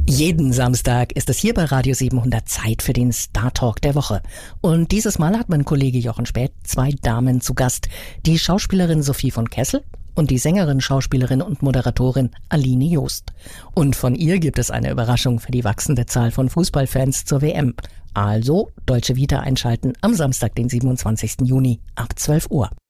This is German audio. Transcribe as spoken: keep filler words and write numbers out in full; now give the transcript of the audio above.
Jeden Samstag ist es hier bei Radio siebenhundert Zeit für den Star Talk der Woche. Und dieses Mal hat mein Kollege Jochen Späth zwei Damen zu Gast. Die Schauspielerin Sophie von Kessel und die Sängerin, Schauspielerin und Moderatorin Aline Joost. Und von ihr gibt es eine Überraschung für die wachsende Zahl von Fußballfans zur W M. Also Deutsche Vita einschalten am Samstag, den siebenundzwanzigsten Juni ab zwölf Uhr.